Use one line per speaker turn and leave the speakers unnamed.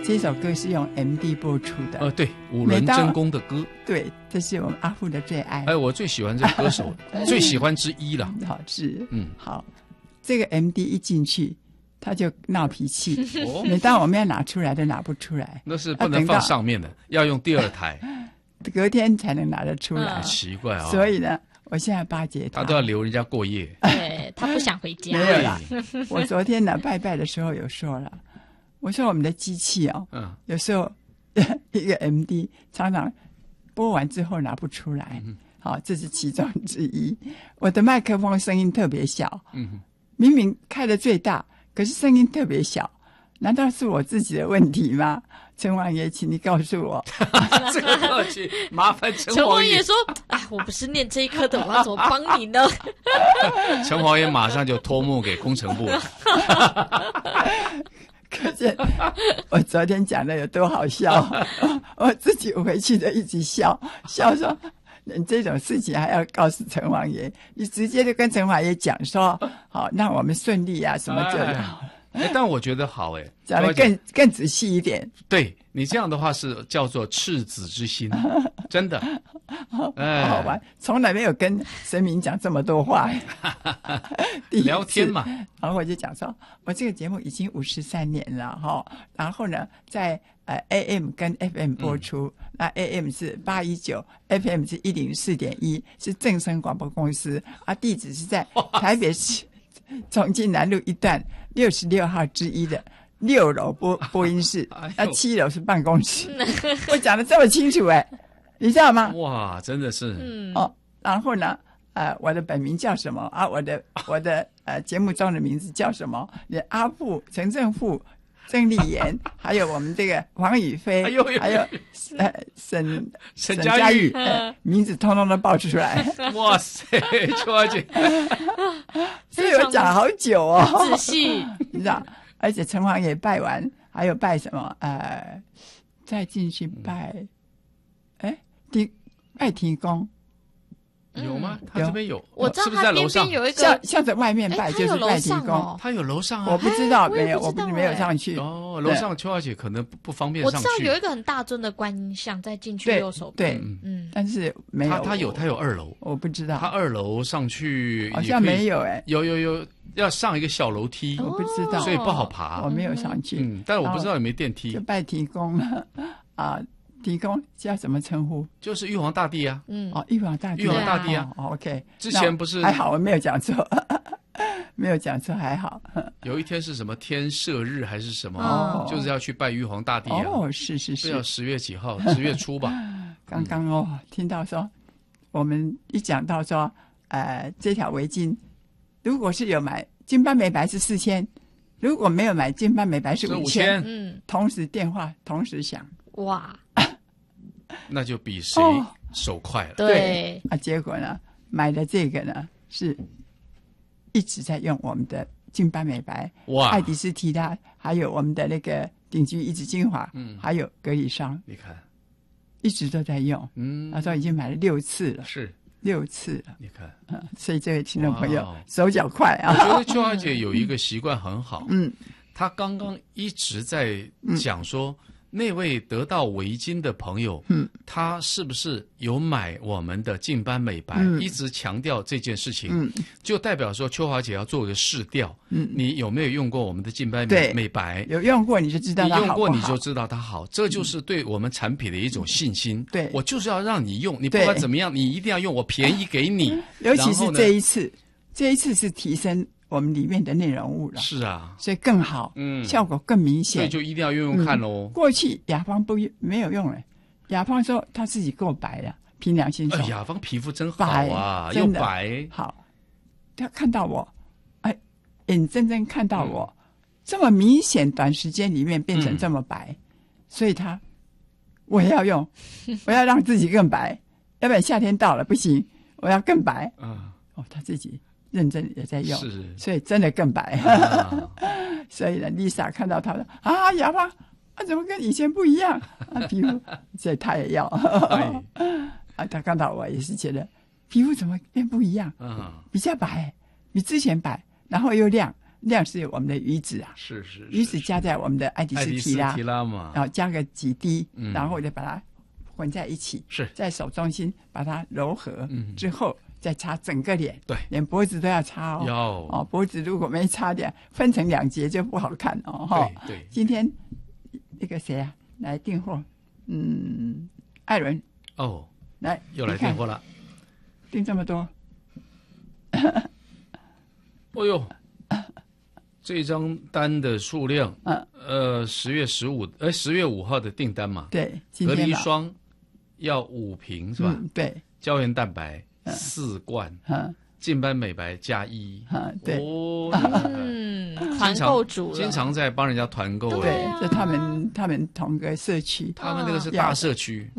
这首歌是用 MD 播出的。
对，五轮真功的歌。
对，这是我们阿富的最爱。
我最喜欢这个歌手，最喜欢之一了。
好，是，好，这个 MD 一进去，他就闹脾气。每当我们要拿出来，都拿不出来。
那是不能放上面的，要用第二台，
隔天才能拿得出来。
奇怪啊！
所以呢，我现在巴结
他都要留人家过夜。
对，他不想回家。
没有啦，我昨天呢拜拜的时候有说了，我说我们的机器有时候一个 MD 常常播完之后拿不出来。好，这是其中之一。我的麦克风声音特别小，明明开得最大，可是声音特别小，难道是我自己的问题吗？陈王爷，请你告诉我。
这个要去麻烦
陈王爷说：“哎，我不是念这一科的，我要怎么帮你呢？”
陈王爷马上就托付给工程部了。
可见我昨天讲的有多好笑，我自己回去的一直笑说，你这种事情还要告诉陈王爷，你直接就跟陈王爷讲说，好，让我们顺利啊，什么就好了。
但我觉得好
讲得更仔细一点。
对，你这样的话是叫做赤子之心，真的。
好玩，从来没有跟神明讲这么多话。
聊天嘛。
然后我就讲说，我这个节目已经53年了哈，然后呢，在AM 跟 FM 播出，那 AM 是819，FM 是104.1，是正声广播公司啊，地址是在台北市重庆南路一段66号之一的6楼播音室，那7楼是办公室。我讲得这么清楚你知道吗？
哇，真的是。
然后呢，我的本名叫什么啊？我的节目中的名字叫什么？阿富、陈正富、郑丽妍，还有我们这个黄宇飞，还有沈佳玉，名字通通都报出来。
哇塞，秋华姐，
所以我讲好久哦，
仔细，
你知道？而且城隍爷拜完，还有拜什么？再进去拜，拜天公。
有吗？他这边有，
我知道
是不是在楼上？
有一个
向着外面拜，就是拜天公。
他有楼上啊？
我不知道，没有，我没有上去。
楼上秋华姐可能不方便上去。
我知道有一个很大尊的观音像，在进去右手边。
对，但是没有。
他有2楼，
我不知道。
他2楼上去
好像没有
有，要上一个小楼梯，
我不知道，
所以不好爬。
我没有上去，
但是我不知道有没有电梯。
就拜天公啊。提供叫什么称呼？
就是玉皇大帝啊。
玉皇大帝。
玉皇大帝啊。
OK，
之前不是
还好，我没有讲错，没有讲错，还好。
有一天是什么天赦日还是什么？就是要去拜玉皇大帝啊。
是。不
知道10月几号？10月初吧。
刚刚听到说，我们一讲到说，这条围巾，如果是有买金斑美白是4000，如果没有买金斑美白是5000。同时电话同时响。
哇，
那就比谁手快了。
对
结果呢，买的这个呢是一直在用我们的金斑美白，爱迪斯提拉，还有我们的那个顶级一指精华，还有格里霜，
你看，
一直都在用。他说已经买了6次了，
是
6次了。
你看，
所以这位听众朋友手脚快啊！
我觉得秋华姐有一个习惯很好，她刚刚一直在讲说。那位得到围巾的朋友，他是不是有买我们的净斑美白？一直强调这件事情，就代表说秋华姐要做个试调。你有没有用过我们的净斑美白？
有用过你就知道它好不好。
你用过你就知道它好，这就是对我们产品的一种信心。
对，
我就是要让你用，你不管怎么样，你一定要用，我便宜给你。
尤其是这一次是提升我们里面的内容物了，
是啊，
所以更好，效果更明显，
所以就一定要用用看喽。
过去雅芳没有用了，雅芳说他自己够白了，凭良心说，
雅芳皮肤真好啊，又白
好。他看到我，眼睁睁看到我这么明显，短时间里面变成这么白，所以我也要用，我要让自己更白，要不然夏天到了不行，我要更白。他自己。认真也在用，所以真的更白。所以呢 ，Lisa 看到他说：“雅芳，怎么跟以前不一样？皮肤，所以他也要。他看到我也是觉得皮肤怎么变不一样？比较白，比之前白，然后又亮， 量是我们的鱼子啊，
是是，
鱼子加在我们的爱迪斯提拉
嘛，
然后加个几滴，然后我就把它混在一起，
是
在手中心把它揉合之后，再擦整个脸，
对，
连脖子都要擦哦。
要
哦，脖子如果没擦点，分成2节就不好看哦。哈，
对。
今天那个谁啊来订货？艾伦。
哦，
来
又来订货了，
订这么多。
哦呦，这张单的数量，10月5号的订单嘛，
对，
隔离霜要5瓶是吧？
对，
胶原蛋白4罐，净斑美白加1，
对，
团购主
经常在帮人家团购，
对，这他们同个社区，
他们那个是大社区。